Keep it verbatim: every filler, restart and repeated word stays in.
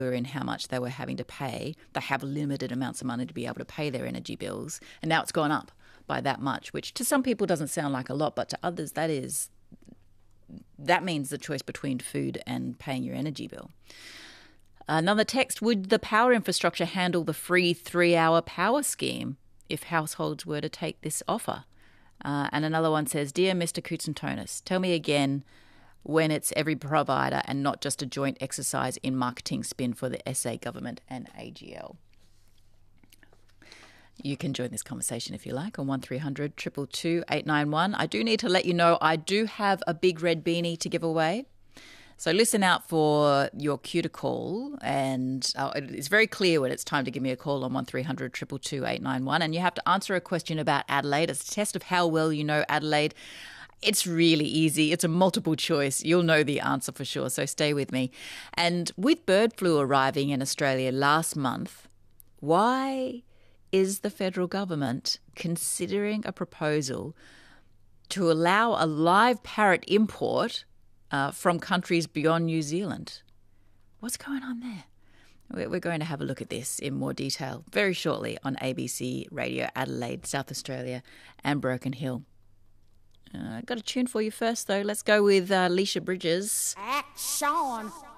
in how much they were having to pay. They have limited amounts of money to be able to pay their energy bills, and now it's gone up by that much, which to some people doesn't sound like a lot, but to others that is that means the choice between food and paying your energy bill. Another text: would the power infrastructure handle the free three-hour power scheme if households were to take this offer? Uh, and another one says, dear Mister Koutsantonis, tell me again when it's every provider and not just a joint exercise in marketing spin for the S A government and A G L. You can join this conversation if you like on one three hundred two two two eight nine one. I do need to let you know I do have a big red beanie to give away. So listen out for your cue to call, and uh, it's very clear when it's time to give me a call on one three hundred two two two eight nine one, and you have to answer a question about Adelaide. It's a test of how well you know Adelaide. It's really easy. It's a multiple choice. You'll know the answer for sure, so stay with me. And with bird flu arriving in Australia last month, why is the federal government considering a proposal to allow a live parrot import uh, from countries beyond New Zealand? What's going on there? We're going to have a look at this in more detail very shortly on A B C Radio Adelaide, South Australia and Broken Hill. Uh, got a tune for you first, though. Let's go with uh, Alicia Bridges. Action!